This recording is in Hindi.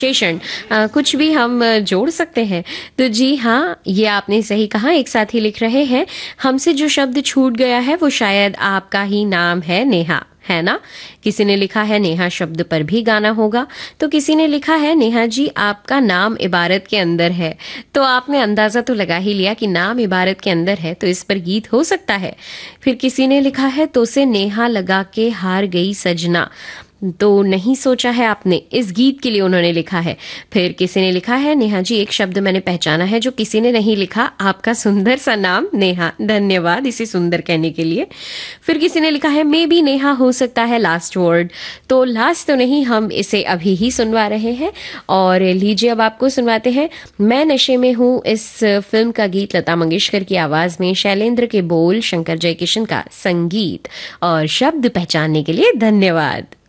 विशेषण कुछ भी हम जोड़ सकते हैं। तो जी हाँ, ये आपने सही कहा। एक साथी लिख रहे हैं, हमसे जो शब्द छूट गया है वो शायद आपका ही नाम है नेहा, है ना? किसी ने लिखा है नेहा शब्द पर भी गाना होगा। तो किसी ने लिखा है नेहा जी आपका नाम इबारत के अंदर है। तो आपने अंदाजा तो लगा ही लिया कि नाम इबारत के अंदर है तो इस पर गीत हो सकता है। फिर किसी ने लिखा है तो से नेहा लगा के हार गई सजना। तो नहीं सोचा है आपने, इस गीत के लिए उन्होंने लिखा है। फिर किसी ने लिखा है नेहा जी एक शब्द मैंने पहचाना है जो किसी ने नहीं लिखा, आपका सुंदर सा नाम नेहा। धन्यवाद इसे सुंदर कहने के लिए। फिर किसी ने लिखा है मे बी नेहा हो सकता है लास्ट वर्ड। तो लास्ट तो नहीं, हम इसे अभी ही सुनवा रहे हैं। और लीजिए अब आपको सुनवाते हैं मैं नशे में हूँ, इस फिल्म का गीत लता मंगेशकर की आवाज में, शैलेंद्र के बोल, शंकर जयकिशन का संगीत और शब्द पहचानने के लिए धन्यवाद।